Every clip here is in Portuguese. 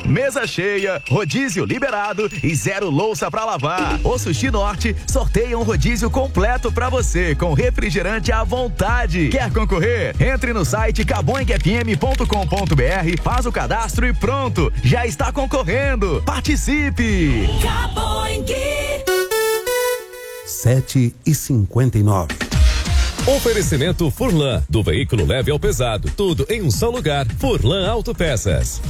Mesa cheia, rodízio liberado e zero louça pra lavar. O Sushi Norte sorteia um rodízio completo pra você, com refrigerante à vontade. Quer concorrer? Entre no site caboingfm.com.br, faz o cadastro e pronto, já está concorrendo. Participe! Caboing. 7h59. Oferecimento Furlan, do veículo leve ao pesado, tudo em um só lugar. Furlan Autopeças.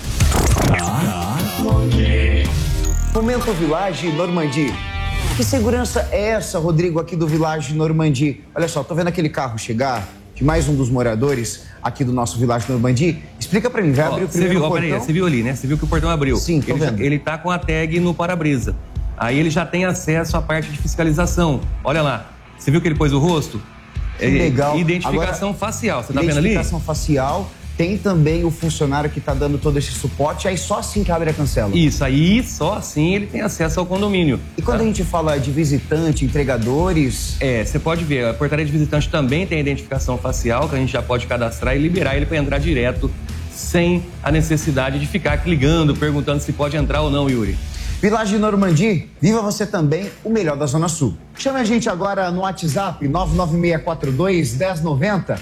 Momento Village Normandie. Que segurança é essa, Rodrigo, aqui do Village Normandie? Olha só, tô vendo aquele carro chegar, de mais um dos moradores aqui do nosso Village Normandie. Explica pra mim, vai abrir o primeiro portão? Peraí, você viu ali, né? Você viu que o portão abriu. Sim, tô vendo. Ele tá com a tag no para-brisa. Aí ele já tem acesso à parte de fiscalização. Olha lá, você viu que ele pôs o rosto? Que legal. Identificação facial, você tá vendo ali? Identificação facial. Tem também o funcionário que tá dando todo esse suporte, aí só assim que abre a cancela. Isso, aí só assim ele tem acesso ao condomínio. E quando a gente fala de visitante, entregadores... Você pode ver, a portaria de visitante também tem a identificação facial, que a gente já pode cadastrar e liberar ele para entrar direto, sem a necessidade de ficar ligando, perguntando se pode entrar ou não, Yuri. Village Normandie, viva você também, o melhor da Zona Sul. Chame a gente agora no WhatsApp, 99642-1090,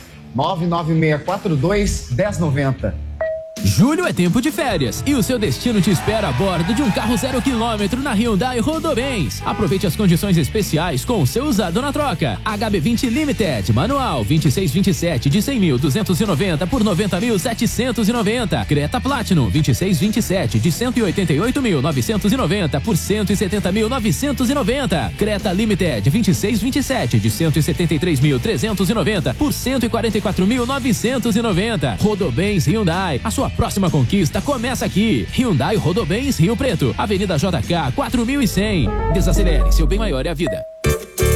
99642-1090. Julho é tempo de férias e o seu destino te espera a bordo de um carro 0 km na Hyundai Rodobens. Aproveite as condições especiais com o seu usado na troca. HB20 Limited, manual 2627 de 100.290 por 90.790. Creta Platinum 2627 de 188.990 por 170.990. Creta Limited 2627 de 173.390 por 144.990. Rodobens Hyundai, a sua próxima conquista começa aqui. Hyundai Rodobens Rio Preto, Avenida JK 4100. Desacelere, seu bem maior é a vida.